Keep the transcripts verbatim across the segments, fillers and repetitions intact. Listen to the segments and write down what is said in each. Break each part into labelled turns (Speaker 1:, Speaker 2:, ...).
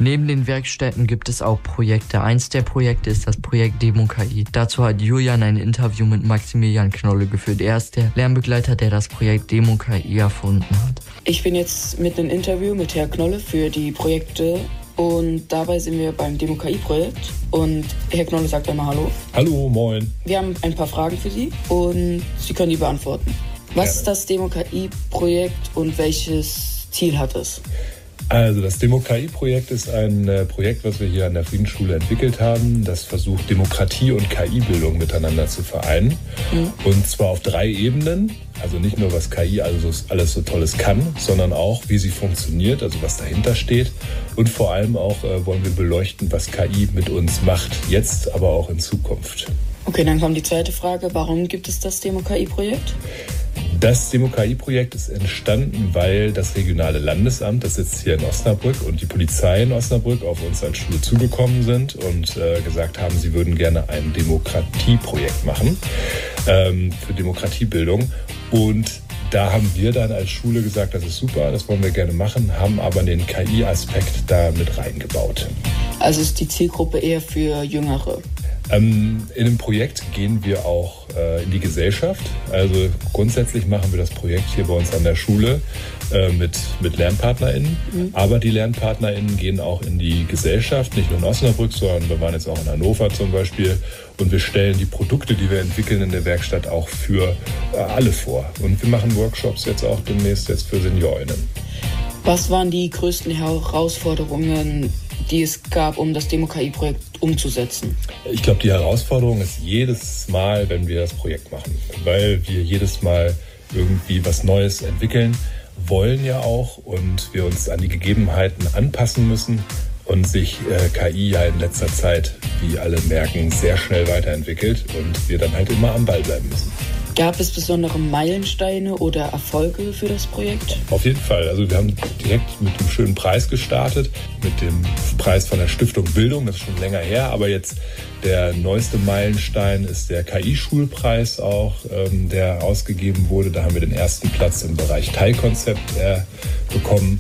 Speaker 1: Neben den Werkstätten gibt es auch Projekte. Eins der Projekte ist das Projekt DemoKI. Dazu hat Julian ein Interview mit Maximilian Knolle geführt. Er ist der Lernbegleiter, der das Projekt DemoKI erfunden hat.
Speaker 2: Ich bin jetzt mit einem Interview mit Herrn Knolle für die Projekte und dabei sind wir beim DemoKI-Projekt und Herr Knolle sagt einmal Hallo.
Speaker 3: Hallo, moin.
Speaker 2: Wir haben ein paar Fragen für Sie und Sie können die beantworten. Was ja. ist das DemoKI-Projekt und welches Ziel hat es?
Speaker 3: Also das DemoKI-Projekt ist ein äh, Projekt, was wir hier an der Friedensschule entwickelt haben. Das versucht, Demokratie und K I-Bildung miteinander zu vereinen. Mhm. Und zwar auf drei Ebenen. Also nicht nur, was K I also alles so Tolles kann, sondern auch, wie sie funktioniert, also was dahinter steht. Und vor allem auch äh, wollen wir beleuchten, was K I mit uns macht, jetzt, aber auch in Zukunft.
Speaker 2: Okay, dann kommt die zweite Frage. Warum gibt es das DemoKI-Projekt?
Speaker 3: Das DemoKI-Projekt ist entstanden, weil das regionale Landesamt, das sitzt hier in Osnabrück, und die Polizei in Osnabrück auf uns als Schule zugekommen sind und äh, gesagt haben, sie würden gerne ein Demokratieprojekt machen ähm, für Demokratiebildung. Und da haben wir dann als Schule gesagt, das ist super, das wollen wir gerne machen, haben aber den K I-Aspekt da mit reingebaut.
Speaker 2: Also ist die Zielgruppe eher für Jüngere?
Speaker 3: Ähm, in dem Projekt gehen wir auch äh, in die Gesellschaft. Also grundsätzlich machen wir das Projekt hier bei uns an der Schule äh, mit, mit LernpartnerInnen. Mhm. Aber die LernpartnerInnen gehen auch in die Gesellschaft, nicht nur in Osnabrück, sondern wir waren jetzt auch in Hannover zum Beispiel. Und wir stellen die Produkte, die wir entwickeln in der Werkstatt, auch für äh, alle vor. Und wir machen Workshops jetzt auch demnächst jetzt für SeniorInnen.
Speaker 2: Was waren die größten Herausforderungen, die es gab, um das DemoKI-Projekt umzusetzen?
Speaker 3: Ich glaube, die Herausforderung ist jedes Mal, wenn wir das Projekt machen, weil wir jedes Mal irgendwie was Neues entwickeln wollen ja auch und wir uns an die Gegebenheiten anpassen müssen und sich äh, K I ja in letzter Zeit, wie alle merken, sehr schnell weiterentwickelt und wir dann halt immer am Ball bleiben müssen.
Speaker 2: Gab es besondere Meilensteine oder Erfolge für das Projekt?
Speaker 3: Auf jeden Fall. Also wir haben direkt mit einem schönen Preis gestartet, mit dem Preis von der Stiftung Bildung, das ist schon länger her, aber jetzt der neueste Meilenstein ist der K I-Schulpreis auch, ähm, der ausgegeben wurde. Da haben wir den ersten Platz im Bereich Teilkonzept äh, bekommen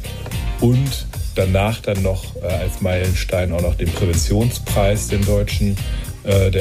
Speaker 3: und danach dann noch äh, als Meilenstein auch noch den Präventionspreis, den deutschen, äh, der